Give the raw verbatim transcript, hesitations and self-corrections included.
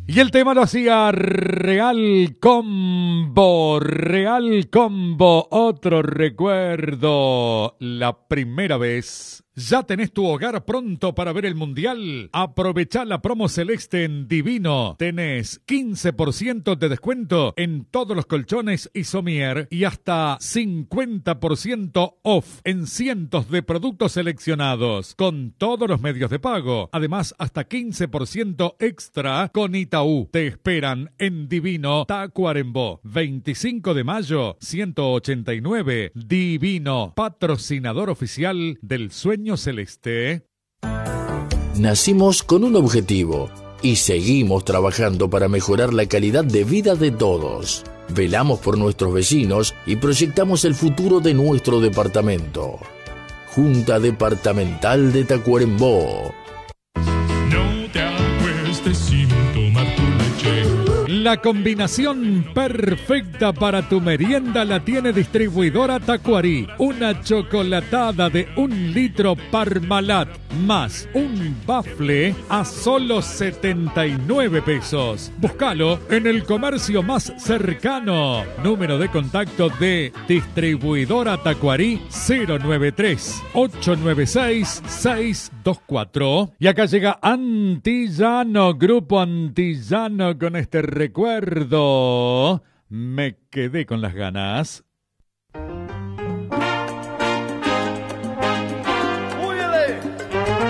Y el tema lo hacía Real Combo, Real Combo, otro recuerdo, la primera vez. ¿Ya tenés tu hogar pronto para ver el Mundial? Aprovechá la promo celeste en Divino. Tenés quince por ciento de descuento en todos los colchones y somier y hasta cincuenta por ciento off en cientos de productos seleccionados con todos los medios de pago. Además, hasta quince por ciento extra con Itaú. Te esperan en Divino, Tacuarembó. veinticinco de mayo, ciento ochenta y nueve. Divino, patrocinador oficial del Sueño Celeste. Nacimos con un objetivo y seguimos trabajando para mejorar la calidad de vida de todos. Velamos por nuestros vecinos y proyectamos el futuro de nuestro departamento. Junta Departamental de Tacuarembó. No te acuestes sin tomar tu leche. La combinación perfecta para tu merienda la tiene distribuidora Tacuarí. Una chocolatada de un litro Parmalat más un bafle a solo setenta y nueve pesos. Búscalo en el comercio más cercano. Número de contacto de distribuidora Tacuarí cero nueve tres, ocho nueve seis, seis dos cuatro. Y acá llega Antillano, Grupo Antillano con este recuerdo. Me quedé con las ganas.